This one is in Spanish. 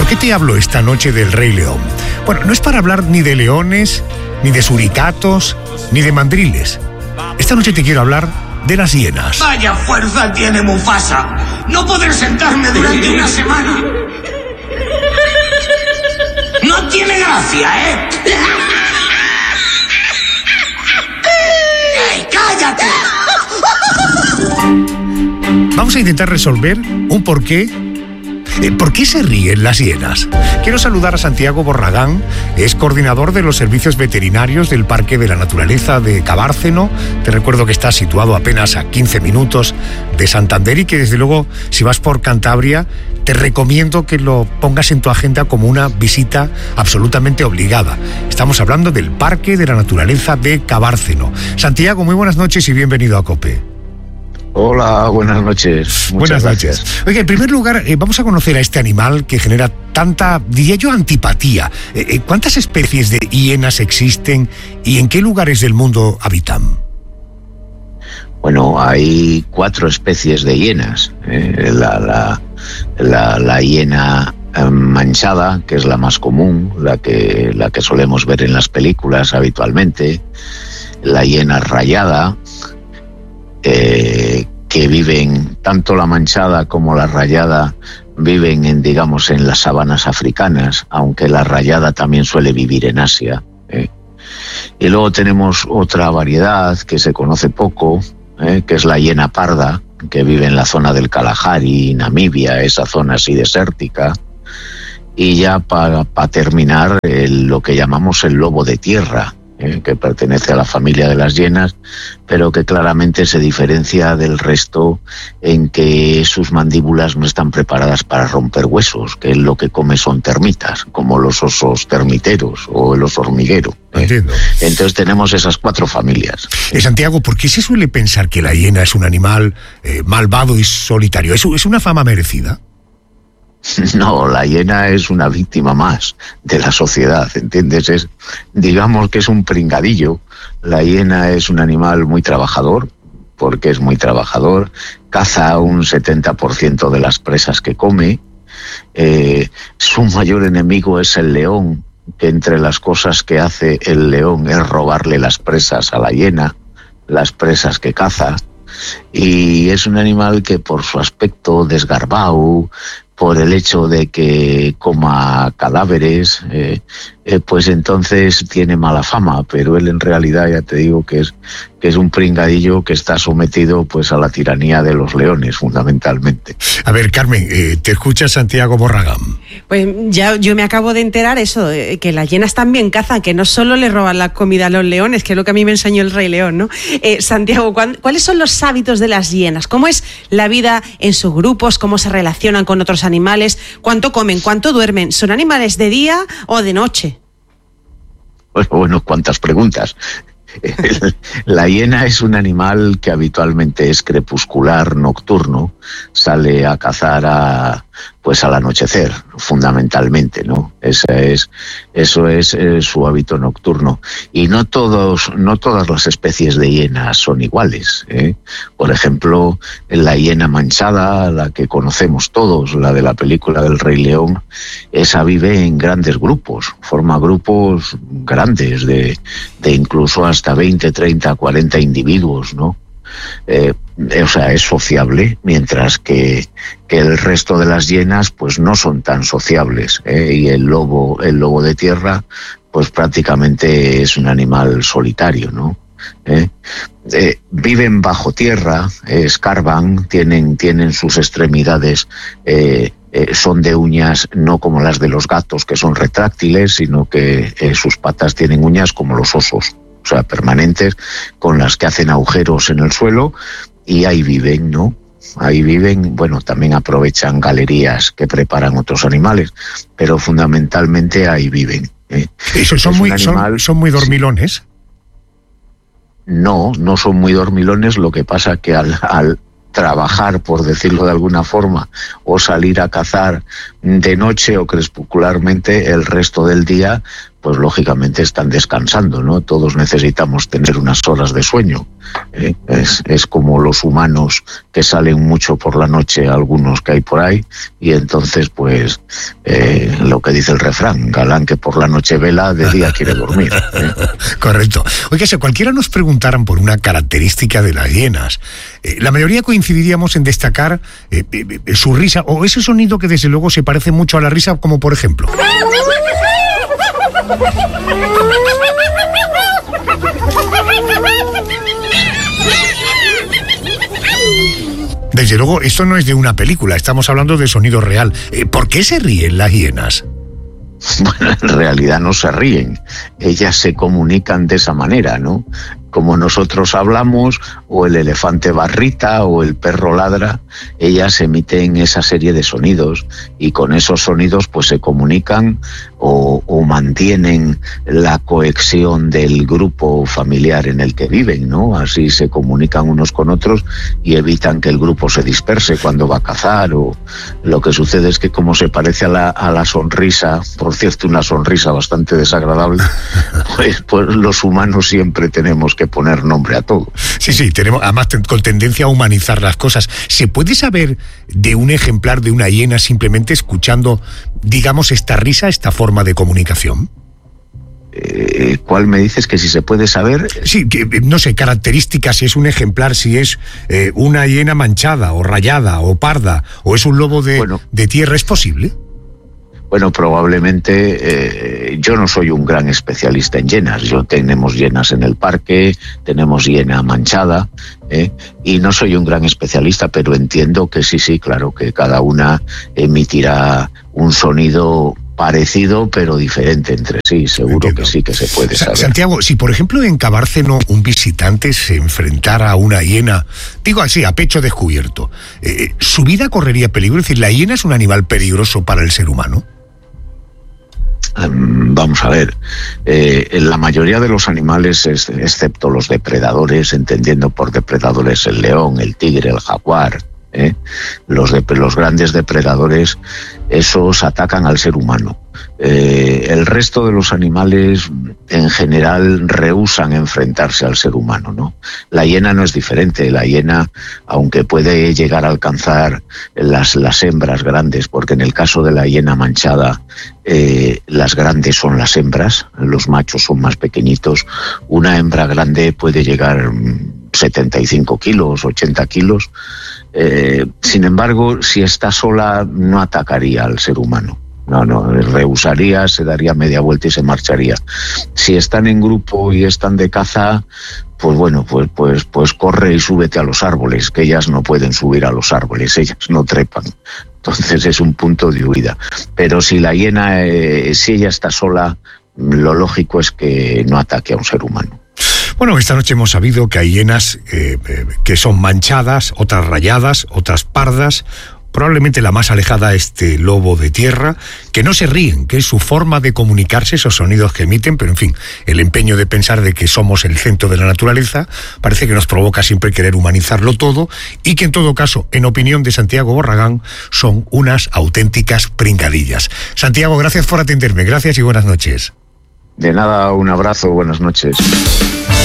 ¿Por qué te hablo esta noche del Rey León? Bueno, no es para hablar ni de leones, ni de suricatos, ni de mandriles. Esta noche te quiero hablar de las hienas. ¡Vaya fuerza tiene Mufasa! ¡No podré sentarme durante una semana! ¡No tiene gracia, eh! ¡Ey, cállate! Vamos a intentar resolver un porqué. ¿Por qué se ríen las hienas? Quiero saludar a Santiago Borragán, es coordinador de los servicios veterinarios del Parque de la Naturaleza de Cabárceno. Te recuerdo que está situado apenas a 15 minutos de Santander y que desde luego, si vas por Cantabria, te recomiendo que lo pongas en tu agenda como una visita absolutamente obligada. Estamos hablando del Parque de la Naturaleza de Cabárceno. Santiago, muy buenas noches y bienvenido a COPE. Hola, buenas noches. Muchas gracias. Oiga, en primer lugar, vamos a conocer a este animal que genera tanta, diría yo, antipatía. ¿Cuántas especies de hienas existen y en qué lugares del mundo habitan? Bueno, hay 4 especies de hienas. La hiena manchada, que es la más común, la que solemos ver en las películas habitualmente. La hiena rayada, que viven, tanto la manchada como la rayada viven en las sabanas africanas, aunque la rayada también suele vivir en Asia. Y luego tenemos otra variedad que se conoce poco, que es la hiena parda, que vive en la zona del Kalahari, Namibia, esa zona así desértica. Y ya para terminar, lo que llamamos el lobo de tierra, que pertenece a la familia de las hienas, pero que claramente se diferencia del resto en que sus mandíbulas no están preparadas para romper huesos, que lo que come son termitas, como los osos termiteros o el oso hormiguero. Entiendo. Entonces tenemos esas 4 familias. Santiago, ¿por qué se suele pensar que la hiena es un animal malvado y solitario? ¿Es una fama merecida? No, la hiena es una víctima más de la sociedad, ¿entiendes? Digamos que es un pringadillo. La hiena es un animal muy trabajador, porque es muy trabajador, caza un 70% de las presas que come. Su mayor enemigo es el león, que entre las cosas que hace el león es robarle las presas a la hiena, las presas que caza. Y es un animal que por su aspecto desgarbado, por el hecho de que coma cadáveres, pues entonces tiene mala fama, pero él en realidad ya te digo que es un pringadillo que está sometido pues a la tiranía de los leones, fundamentalmente. A ver, Carmen, te escucha Santiago Borragán. Pues ya yo me acabo de enterar eso, que las hienas también cazan, que no solo le roban la comida a los leones, que es lo que a mí me enseñó el Rey León, ¿no? Santiago, ¿cuáles son los hábitos de las hienas? ¿Cómo es la vida en sus grupos? ¿Cómo se relacionan con otros animales? ¿Cuánto comen? ¿Cuánto duermen? ¿Son animales de día o de noche? Pues bueno, cuántas preguntas. La hiena es un animal que habitualmente es crepuscular, nocturno, sale a cazar al anochecer, fundamentalmente, ¿no? Eso es su hábito nocturno. Y no todas las especies de hienas son iguales, Por ejemplo, la hiena manchada, la que conocemos todos, la de la película del Rey León, esa vive en grandes grupos, forma grupos grandes de incluso hasta 20, 30, 40 individuos, ¿no? Es sociable, mientras que el resto de las hienas pues no son tan sociables, y el lobo de tierra pues prácticamente es un animal solitario, ¿no? Viven bajo tierra, escarban, tienen sus extremidades, son de uñas no como las de los gatos, que son retráctiles, sino que sus patas tienen uñas como los osos, o sea, permanentes, con las que hacen agujeros en el suelo, y ahí viven, ¿no? Ahí viven, bueno, también aprovechan galerías que preparan otros animales, pero fundamentalmente ahí viven. ¿Son muy dormilones? No son muy dormilones, lo que pasa que al trabajar, por decirlo de alguna forma, o salir a cazar de noche o crepuscularmente, el resto del día, pues lógicamente están descansando, ¿no? Todos necesitamos tener unas horas de sueño. Es como los humanos que salen mucho por la noche, algunos que hay por ahí, y entonces pues lo que dice el refrán, galán que por la noche vela, de día quiere dormir. Correcto. Oiga, si cualquiera nos preguntaran por una característica de las hienas, la mayoría coincidiríamos en destacar su risa o ese sonido que desde luego se parece mucho a la risa, como por ejemplo... Desde luego, esto no es de una película, estamos hablando de sonido real. ¿Por qué se ríen las hienas? Bueno, en realidad no se ríen, ellas se comunican de esa manera, ¿no? Como nosotros hablamos, o el elefante barrita, o el perro ladra, ellas emiten esa serie de sonidos, y con esos sonidos pues se comunican o mantienen la cohesión del grupo familiar en el que viven, ¿no? Así se comunican unos con otros y evitan que el grupo se disperse cuando va a cazar, o lo que sucede es que como se parece a la sonrisa, por cierto, una sonrisa bastante desagradable, pues los humanos siempre tenemos que poner nombre a todo. Sí, tenemos además con tendencia a humanizar las cosas. ¿Se puede saber de un ejemplar de una hiena simplemente escuchando, digamos, esta risa, esta forma de comunicación? ¿Cuál me dices que si se puede saber? Sí, que, no sé, características, si es un ejemplar, si es una hiena manchada o rayada o parda o es un lobo de tierra, ¿es posible? Bueno, probablemente yo no soy un gran especialista en hienas. Tenemos hienas en el parque, tenemos hiena manchada, y no soy un gran especialista, pero entiendo que sí, claro, que cada una emitirá un sonido parecido pero diferente entre sí, seguro. Entiendo. Que sí que se puede saber. Santiago, si por ejemplo en Cabárceno un visitante se enfrentara a una hiena, digo así, a pecho descubierto, ¿su vida correría peligro? Es decir, ¿la hiena es un animal peligroso para el ser humano? Vamos a ver, la mayoría de los animales, excepto los depredadores, entendiendo por depredadores el león, el tigre, el jaguar, los grandes depredadores, esos atacan al ser humano. El resto de los animales en general rehúsan enfrentarse al ser humano, ¿no? La hiena no es diferente. La hiena, aunque puede llegar a alcanzar las hembras grandes, porque en el caso de la hiena manchada las grandes son las hembras, los machos son más pequeñitos. Una hembra grande puede llegar 75 kilos, 80 kilos. Sin embargo, si está sola, no atacaría al ser humano. No, rehusaría, se daría media vuelta y se marcharía. Si están en grupo y están de caza, pues bueno, pues corre y súbete a los árboles, que ellas no pueden subir a los árboles, ellas no trepan. Entonces es un punto de huida. Pero si la hiena, si ella está sola, lo lógico es que no ataque a un ser humano. Bueno, esta noche hemos sabido que hay hienas que son manchadas, otras rayadas, otras pardas. Probablemente la más alejada, este lobo de tierra, que no se ríen, que es su forma de comunicarse, esos sonidos que emiten, pero en fin, el empeño de pensar de que somos el centro de la naturaleza parece que nos provoca siempre querer humanizarlo todo, y que en todo caso, en opinión de Santiago Borragán, son unas auténticas pringadillas. Santiago, gracias por atenderme, gracias y buenas noches. De nada, un abrazo, buenas noches.